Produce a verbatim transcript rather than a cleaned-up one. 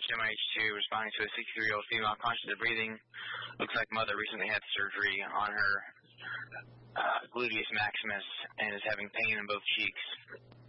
M I H two responding to a sixty-three-year-old female conscious of breathing. Looks like mother recently had surgery on her uh, gluteus maximus and is having pain in both cheeks.